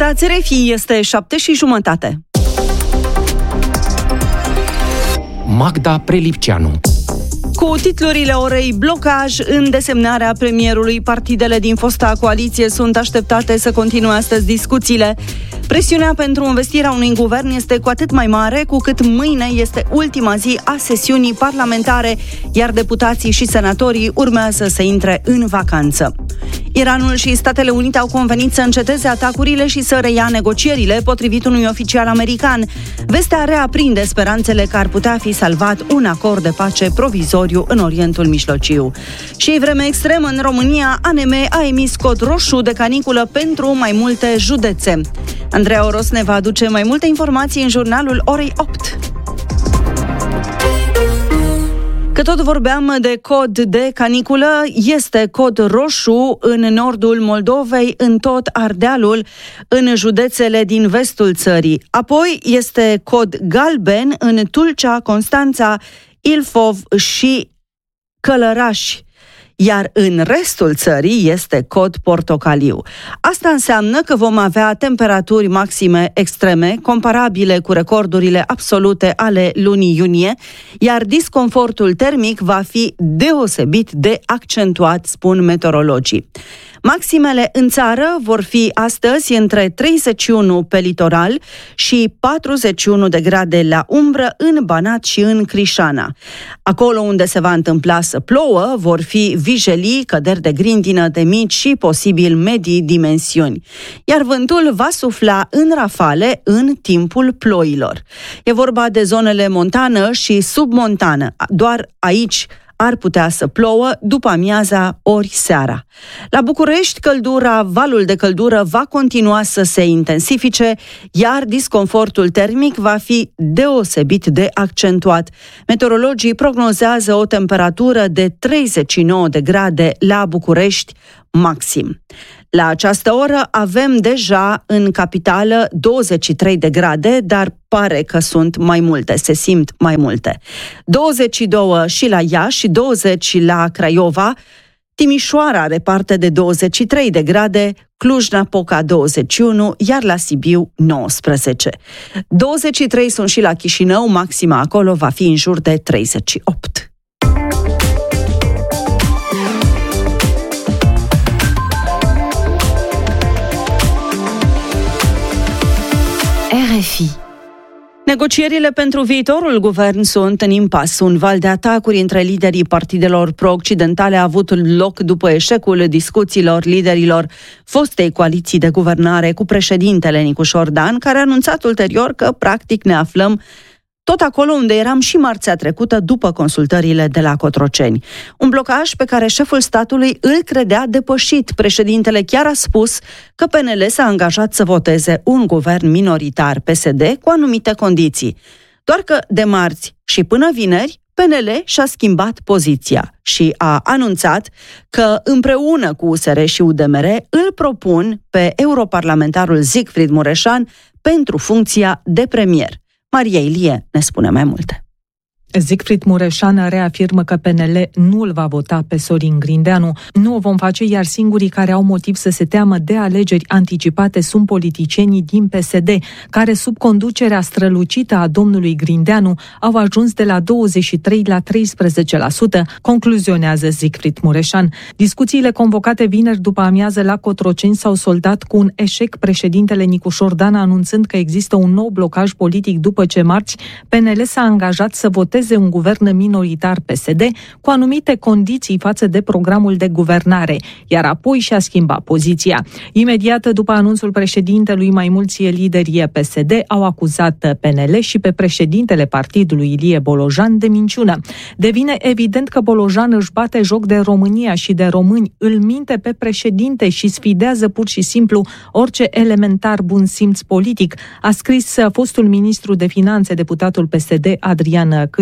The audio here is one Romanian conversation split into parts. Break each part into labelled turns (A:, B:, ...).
A: Ascultați RFI, este 7:30.
B: Magda Prelipceanu.
A: Cu titlurile orei: blocaj în desemnarea premierului. Partidele din fosta coaliție sunt așteptate să continue astăzi discuțiile. Presiunea pentru învestirea unui guvern este cu atât mai mare cu cât mâine este ultima zi a sesiunii parlamentare, iar deputații și senatorii urmează să intre în vacanță. Iranul și Statele Unite au convenit să înceteze atacurile și să reia negocierile, potrivit unui oficial american. Vestea reaprinde speranțele că ar putea fi salvat un acord de pace provizoriu în Orientul Mijlociu. Și vreme extremă în România, ANM a emis cod roșu de caniculă pentru mai multe județe. Andreea Oros ne va aduce mai multe informații în jurnalul orei 8. Că tot vorbeam de cod de caniculă, este cod roșu în nordul Moldovei, în tot Ardealul, în județele din vestul țării. Apoi este cod galben în Tulcea, Constanța, Ilfov și Călărași. Iar în restul țării este cod portocaliu. Asta înseamnă că vom avea temperaturi maxime extreme, comparabile cu recordurile absolute ale lunii iunie, iar disconfortul termic va fi deosebit de accentuat, spun meteorologii. Maximele în țară vor fi astăzi între 31 pe litoral și 41 de grade la umbră în Banat și în Crișana. Acolo unde se va întâmpla să plouă vor fi vijelii, căderi de grindină de mici și posibil medii dimensiuni. Iar vântul va sufla în rafale în timpul ploilor. E vorba de zonele montană și submontană. Doar aici ar putea să plouă după amiaza ori seara. La București, valul de căldură va continua să se intensifice, iar disconfortul termic va fi deosebit de accentuat. Meteorologii prognozează o temperatură de 39 de grade la București maxim. La această oră avem deja în capitală 23 de grade, dar pare că sunt mai multe, se simt mai multe. 22 și la Iași și 20 la Craiova. Timișoara are parte de 23 de grade, Cluj-Napoca 21, iar la Sibiu 19. 23 sunt și la Chișinău, maxima acolo va fi în jur de 38. RFI. Negocierile pentru viitorul guvern sunt în impas. Un val de atacuri între liderii partidelor pro-occidentale a avut loc după eșecul discuțiilor liderilor fostei coaliții de guvernare cu președintele Nicușor Dan, care a anunțat ulterior că practic ne aflăm tot acolo unde eram și marțea trecută după consultările de la Cotroceni. Un blocaj pe care șeful statului îl credea depășit. Președintele chiar a spus că PNL s-a angajat să voteze un guvern minoritar PSD cu anumite condiții. Doar că de marți și până vineri, PNL și-a schimbat poziția și a anunțat că împreună cu USR și UDMR îl propun pe europarlamentarul Siegfried Mureșan pentru funcția de premier. Maria Ilie ne spune mai multe.
C: Siegfried Mureșan reafirmă că PNL nu îl va vota pe Sorin Grindeanu. Nu o vom face, iar singurii care au motiv să se teamă de alegeri anticipate sunt politicienii din PSD, care sub conducerea strălucită a domnului Grindeanu au ajuns de la 23 la 13%, concluzionează Siegfried Mureșan. Discuțiile convocate vineri după amiază la Cotroceni s-au soldat cu un eșec, președintele Nicușor Dan anunțând că există un nou blocaj politic după ce marți PNL s-a angajat să voteze un guvern minoritar PSD cu anumite condiții față de programul de guvernare, iar apoi și-a schimbat poziția. Imediat după anunțul președintelui, mai mulți lideri PSD au acuzat PNL și pe președintele partidului Ilie Bolojan de minciună. Devine evident că Bolojan își bate joc de România și de români, îl minte pe președinte și sfidează pur și simplu orice elementar bun simț politic, a scris fostul ministru de finanțe, deputatul PSD Adrian Câci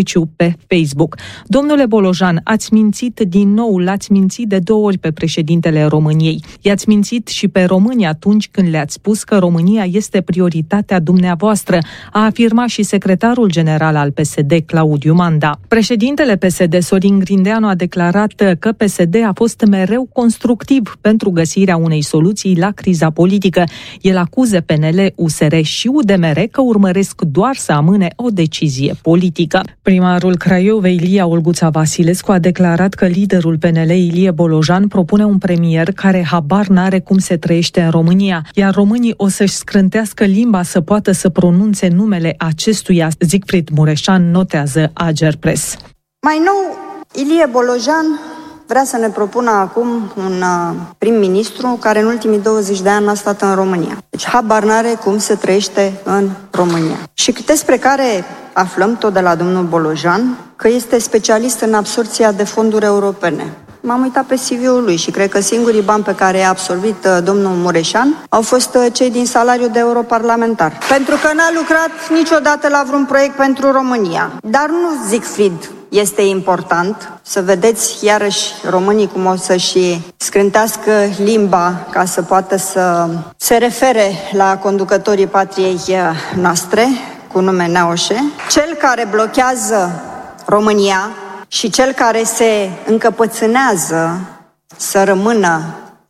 C: oficiu pe Facebook. Domnule Bolojan, ați mințit din nou, l-ați mințit de 2 ori pe președintele României. I-ați mințit și pe români atunci când le-ați spus că România este prioritatea dumneavoastră, a afirmat și secretarul general al PSD, Claudiu Manda. Președintele PSD, Sorin Grindeanu, a declarat că PSD a fost mereu constructiv pentru găsirea unei soluții la criza politică. El acuză PNL, USR și UDMR că urmăresc doar să amâne o decizie politică. Primarul Craiovei, Ilie Olguța Vasilescu, a declarat că liderul PNL, Ilie Bolojan, propune un premier care habar n-are cum se trăiește în România, iar românii o să-și scrântească limba să poată să pronunțe numele acestuia. Siegfried Mureșan notează Agerpres.
D: Mai nou, Ilie Bolojan vrea să ne propună acum un prim-ministru care în ultimii 20 de ani a stat în România. Deci habar n-are cum se trăiește în România. Și despre care aflăm tot de la domnul Bolojan că este specialist în absorbția de fonduri europene. M-am uitat pe CV-ul lui și cred că singurii bani pe care i-a absorbit domnul Mureșan au fost cei din salariul de europarlamentar. Pentru că n-a lucrat niciodată la vreun proiect pentru România. Dar nu, Siegfried, este important să vedeți iarăși românii cum o să-și scrântească limba ca să poată să se refere la conducătorii patriei noastre cu nume Neoșe. Cel care blochează România și cel care se încăpățânează să rămână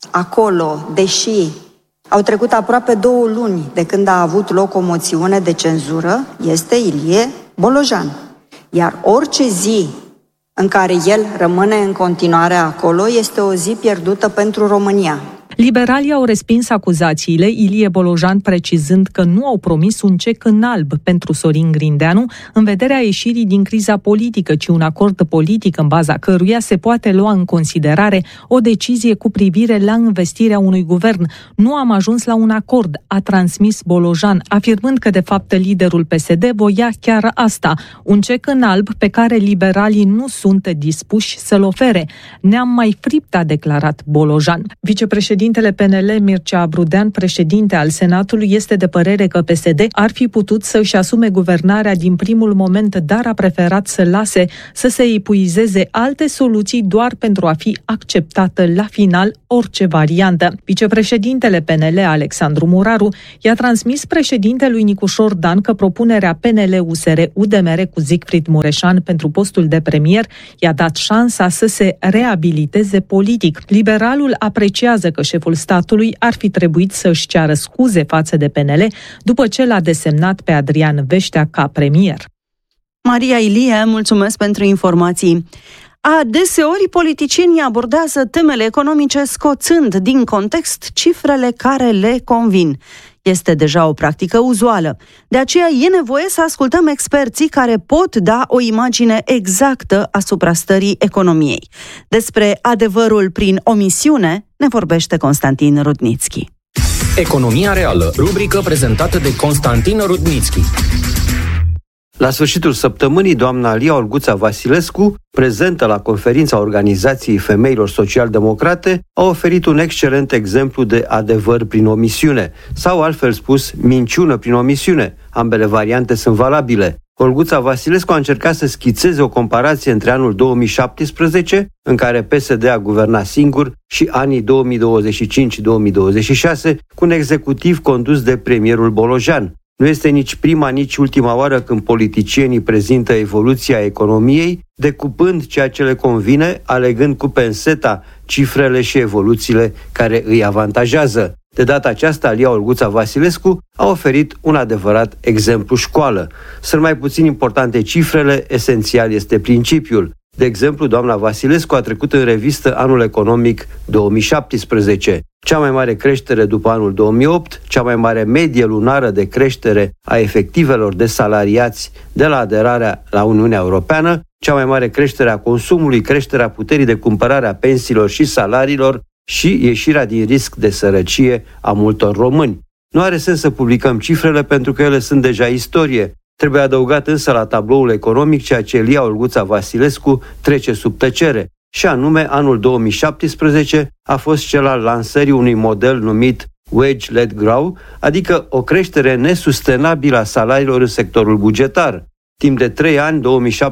D: acolo, deși au trecut aproape 2 luni de când a avut loc o moțiune de cenzură, este Ilie Bolojan. Iar orice zi în care el rămâne în continuare acolo este o zi pierdută pentru România.
C: Liberalii au respins acuzațiile, Ilie Bolojan precizând că nu au promis un cec în alb pentru Sorin Grindeanu în vederea ieșirii din criza politică, ci un acord politic în baza căruia se poate lua în considerare o decizie cu privire la investirea unui guvern. Nu am ajuns la un acord, a transmis Bolojan, afirmând că de fapt liderul PSD voia chiar asta, un cec în alb pe care liberalii nu sunt dispuși să-l ofere. Ne-am mai fript, a declarat Bolojan. Vicepreședintele PNL Mircea Brudean, președinte al Senatului, este de părere că PSD ar fi putut să-și asume guvernarea din primul moment, dar a preferat să lase să se epuizeze alte soluții doar pentru a fi acceptată la final orice variantă. Vicepreședintele PNL, Alexandru Muraru, i-a transmis președintelui Nicușor Dan că propunerea PNL-USR-UDMR cu Siegfried Mureșan pentru postul de premier i-a dat șansa să se reabiliteze politic. Liberalul apreciază că șeful statului ar fi trebuit să-și ceară scuze față de PNL după ce l-a desemnat pe Adrian Veștea ca premier.
A: Maria Ilie, mulțumesc pentru informații. Adeseori politicienii abordează temele economice scoțând din context cifrele care le convin. Este deja o practică uzuală. De aceea e nevoie să ascultăm experții care pot da o imagine exactă asupra stării economiei. Despre adevărul prin omisiune ne vorbește Constantin Rudnițchi.
B: Economia reală, rubrică prezentată de Constantin Rudnițchi.
E: La sfârșitul săptămânii, doamna Lia Olguța Vasilescu, prezentă la conferința Organizației Femeilor Social-Democrate, a oferit un excelent exemplu de adevăr prin omisiune, sau altfel spus, minciună prin omisiune. Ambele variante sunt valabile. Olguța Vasilescu a încercat să schițeze o comparație între anul 2017, în care PSD a guvernat singur, și anii 2025-2026, cu un executiv condus de premierul Bolojan. Nu este nici prima, nici ultima oară când politicienii prezintă evoluția economiei, decupând ceea ce le convine, alegând cu penseta cifrele și evoluțiile care îi avantajează. De data aceasta, Lia Olguța Vasilescu a oferit un adevărat exemplu școală. Sunt mai puțin importante cifrele, esențial este principiul. De exemplu, doamna Vasilescu a trecut în revistă anul economic 2017. Cea mai mare creștere după anul 2008, cea mai mare medie lunară de creștere a efectivelor de salariați de la aderarea la Uniunea Europeană, cea mai mare creștere a consumului, creșterea puterii de cumpărare a pensiilor și salariilor și ieșirea din risc de sărăcie a multor români. Nu are sens să publicăm cifrele pentru că ele sunt deja istorie. Trebuie adăugat însă la tabloul economic ceea ce Lia Olguța Vasilescu trece sub tăcere, și anume anul 2017 a fost cel al lansării unui model numit Wage-Led Growth, adică o creștere nesustenabilă a salariilor în sectorul bugetar. Timp de 3 ani,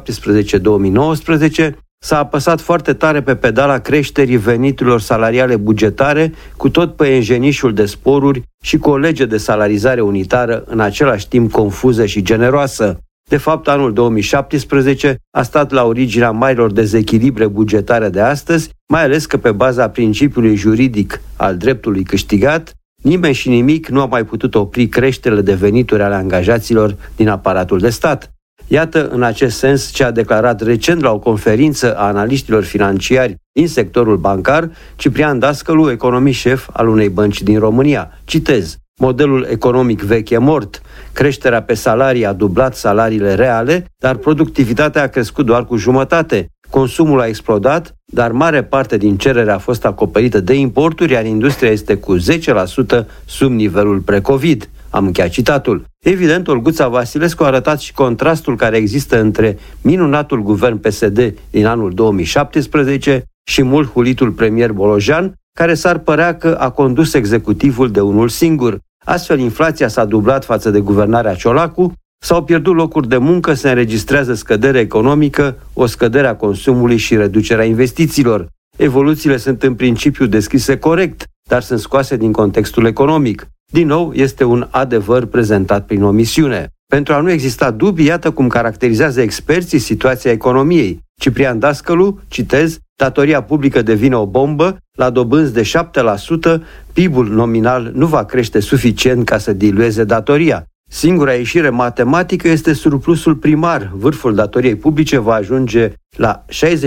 E: 2017-2019, s-a apăsat foarte tare pe pedala creșterii veniturilor salariale bugetare, cu tot păienjenișul de sporuri și cu o lege de salarizare unitară în același timp confuză și generoasă. De fapt, anul 2017 a stat la originea marilor dezechilibre bugetare de astăzi, mai ales că pe baza principiului juridic al dreptului câștigat, nimeni și nimic nu a mai putut opri creșterile de venituri ale angajaților din aparatul de stat. Iată, în acest sens, ce a declarat recent la o conferință a analiștilor financiari din sectorul bancar, Ciprian Dascălu, economist șef al unei bănci din România. Citez: modelul economic vechi e mort. Creșterea pe salarii a dublat salariile reale, dar productivitatea a crescut doar cu jumătate. Consumul a explodat, dar mare parte din cerere a fost acoperită de importuri, iar industria este cu 10% sub nivelul pre-Covid. Am încheiat citatul. Evident, Olguța Vasilescu a arătat și contrastul care există între minunatul guvern PSD din anul 2017 și mult hulitul premier Bolojan, care s-ar părea că a condus executivul de unul singur. Astfel, inflația s-a dublat față de guvernarea Ciolacu, s-au pierdut locuri de muncă, se înregistrează scădere economică, o scădere a consumului și reducerea investițiilor. Evoluțiile sunt în principiu descrise corect, dar sunt scoase din contextul economic. Din nou, este un adevăr prezentat prin omisiune. Pentru a nu exista dubii, iată cum caracterizează experții situația economiei. Ciprian Dascălu, citez: datoria publică devine o bombă, la dobânzi de 7%, PIB-ul nominal nu va crește suficient ca să dilueze datoria. Singura ieșire matematică este surplusul primar. Vârful datoriei publice va ajunge la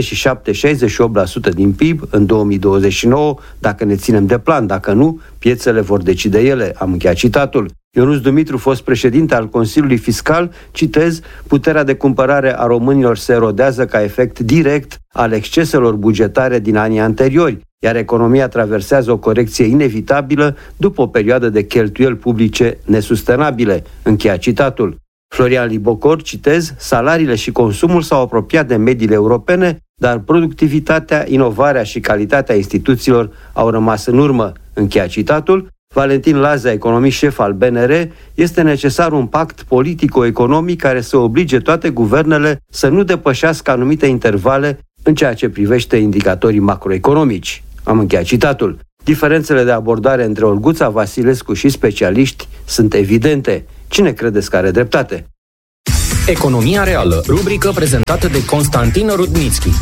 E: 67-68% din PIB în 2029, dacă ne ținem de plan. Dacă nu, piețele vor decide ele. Am încheiat citatul. Ionuț Dumitru, fost președinte al Consiliului Fiscal, citez: puterea de cumpărare a românilor se erodează ca efect direct al exceselor bugetare din anii anteriori, iar economia traversează o corecție inevitabilă după o perioadă de cheltuieli publice nesustenabile. Încheia citatul. Florian Libocor, citez: salariile și consumul s-au apropiat de mediile europene, dar productivitatea, inovarea și calitatea instituțiilor au rămas în urmă. Încheia citatul. Valentin Lazea, economist șef al BNR, este necesar un pact politico-economic care să oblige toate guvernele să nu depășească anumite intervale în ceea ce privește indicatorii macroeconomici. Am încheiat citatul. Diferențele de abordare între Olguța Vasilescu și specialiști sunt evidente. Cine credeți că are dreptate?
B: Economia reală, rubrică prezentată de Constantin Rudnițchi.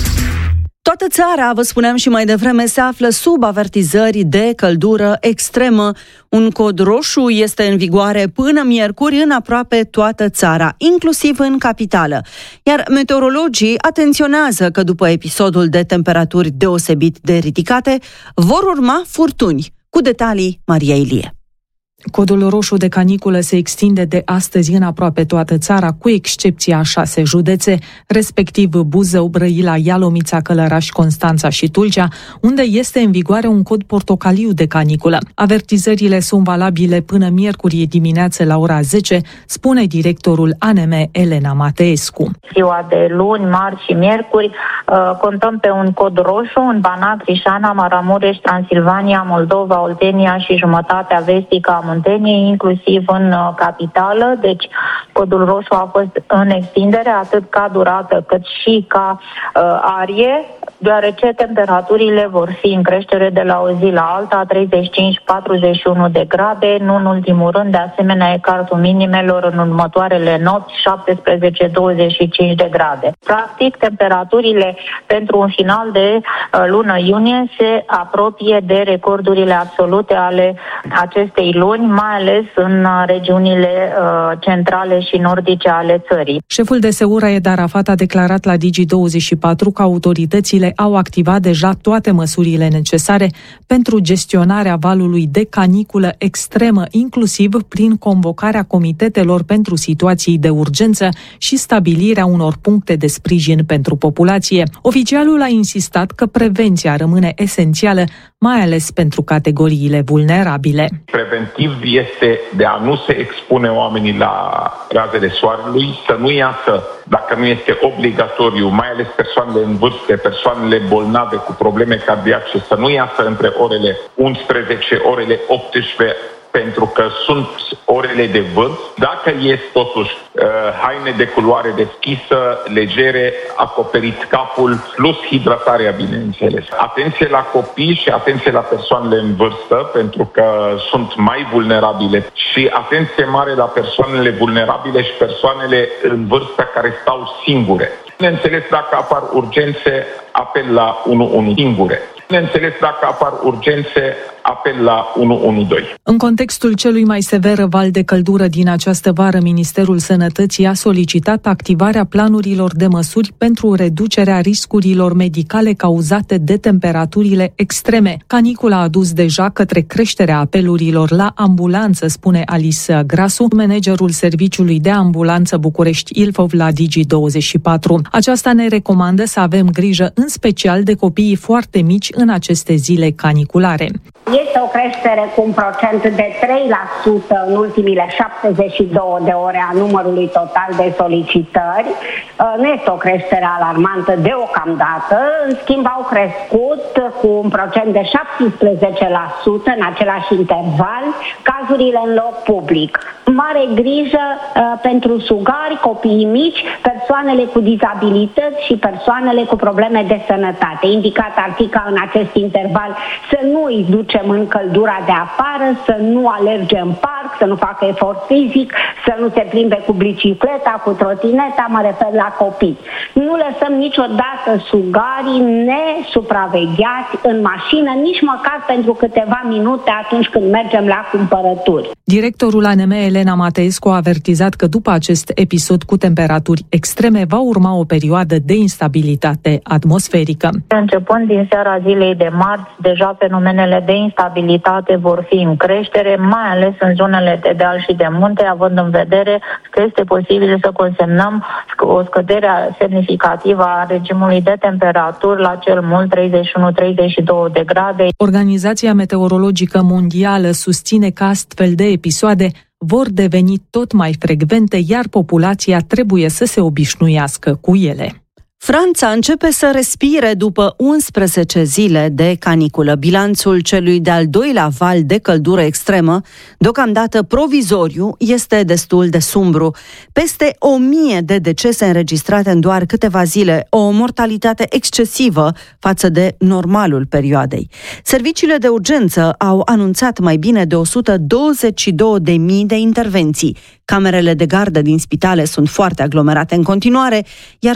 A: Toată țara, vă spuneam și mai devreme, se află sub avertizări de căldură extremă. Un cod roșu este în vigoare până miercuri în aproape toată țara, inclusiv în capitală. Iar meteorologii atenționează că după episodul de temperaturi deosebit de ridicate, vor urma furtuni. Cu detalii, Maria Ilie.
C: Codul roșu de caniculă se extinde de astăzi în aproape toată țara, cu excepția a 6 județe, respectiv Buzău, Brăila, Ialomița, Călăraș, Constanța și Tulcea, unde este în vigoare un cod portocaliu de caniculă. Avertizările sunt valabile până miercuri dimineață la ora 10, spune directorul ANM Elena Mateescu.
F: Ziua de luni, marți și miercuri contăm pe un cod roșu în Banat, Crișana, Maramureș, Transilvania, Moldova, Oltenia și jumătatea vestică a Munteniei, inclusiv în capitală. Deci codul roșu a fost în extindere atât ca durată cât și ca arie, deoarece temperaturile vor fi în creștere de la o zi la alta, 35-41 de grade, nu în ultimul rând, de asemenea ecartul minimelor în următoarele nopți, 17-25 de grade. Practic, temperaturile pentru un final de lună iunie se apropie de recordurile absolute ale acestei luni, mai ales în regiunile centrale și nordice ale țării.
C: Șeful DSU Raed Arafat a declarat la Digi24 că autoritățile au activat deja toate măsurile necesare pentru gestionarea valului de caniculă extremă, inclusiv prin convocarea comitetelor pentru situații de urgență și stabilirea unor puncte de sprijin pentru populație. Oficialul a insistat că prevenția rămâne esențială, mai ales pentru categoriile vulnerabile.
G: Preventiv este de a nu se expune oamenii la razele soarelui, să nu iasă, dacă nu este obligatoriu, mai ales persoanele în vârstă, persoanele bolnave cu probleme cardiace, să nu iasă între orele 11, orele 18, pentru că sunt orele de vârf. Dacă ies totuși haine de culoare deschisă, legere, acoperit capul, plus hidratarea, bineînțeles. Atenție la copii și atenție la persoanele în vârstă, pentru că sunt mai vulnerabile, și atenție mare la persoanele vulnerabile și persoanele în vârstă care stau singure. Bineînțeles, dacă apar urgențe, apel la 112 singure. Bineînțeles, dacă apar urgențe, apel la 112.
C: În contextul celui mai sever val de căldură din această vară, Ministerul Sănătății a solicitat activarea planurilor de măsuri pentru reducerea riscurilor medicale cauzate de temperaturile extreme. Canicula a dus deja către creșterea apelurilor la ambulanță, spune Alice Grasu, managerul Serviciului de Ambulanță București Ilfov la Digi24. Aceasta ne recomandă să avem grijă în special de copiii foarte mici în aceste zile caniculare.
H: Este o creștere cu un procent de 3% în ultimile 72 de ore a numărului total de solicitări. Nu este o creștere alarmantă deocamdată, în schimb au crescut cu un procent de 17% în același interval cazurile în loc public. Mare grijă pentru sugari, copiii mici, persoanele cu dizabilități și persoanele cu probleme de sănătate. Indicat ar fi ca în acest interval să nu îi ducem în căldura de afară, să nu alerge în parc, să nu facă efort fizic, să nu se plimbe cu bicicleta, cu trotineta, mă refer la copii. Nu lăsăm niciodată sugarii nesupravegheați în mașină, nici măcar pentru câteva minute atunci când mergem la cumpărături.
C: Directorul ANM Elena Mateescu a avertizat că după acest episod cu temperaturi extreme va urma o perioadă de instabilitate atmosferică.
F: Începând din seara zilei de marți, deja fenomenele de instabilitate vor fi în creștere, mai ales în zonele de deal și de munte, având în vedere că este posibil să consemnăm o scădere semnificativă a regimului de temperaturi la cel mult 31-32 de grade.
C: Organizația Meteorologică Mondială susține că astfel de episoade vor deveni tot mai frecvente, iar populația trebuie să se obișnuiască cu ele.
A: Franța începe să respire după 11 zile de caniculă. Bilanțul celui de-al doilea val de căldură extremă, deocamdată provizoriu, este destul de sumbru. Peste 1000 de decese înregistrate în doar câteva zile, o mortalitate excesivă față de normalul perioadei. Serviciile de urgență au anunțat mai bine de 122.000 de intervenții. Camerele de gardă din spitale sunt foarte aglomerate în continuare, iar